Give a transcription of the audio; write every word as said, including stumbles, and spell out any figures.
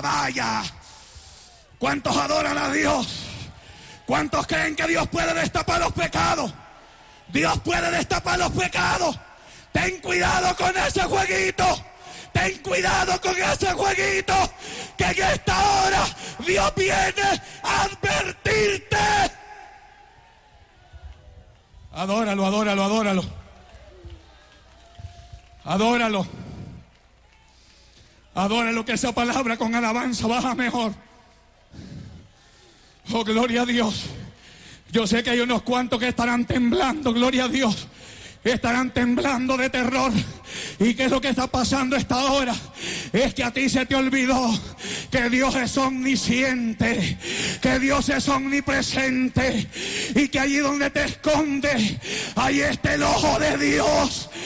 vaya. ¿Cuántos adoran a Dios? ¿Cuántos creen que Dios puede destapar los pecados? Dios puede destapar los pecados. Ten cuidado con ese jueguito. Ten cuidado con ese jueguito. Que en esta hora Dios viene a advertirte. Adóralo, adóralo, adóralo. Adóralo. Adóralo, que esa palabra con alabanza baja mejor. Oh, gloria a Dios. Yo sé que hay unos cuantos que estarán temblando, gloria a Dios. Estarán temblando de terror. ¿Y qué es lo que está pasando esta hora? Es que a ti se te olvidó que Dios es omnisciente, que Dios es omnipresente, y que allí donde te escondes, ahí está el ojo de Dios.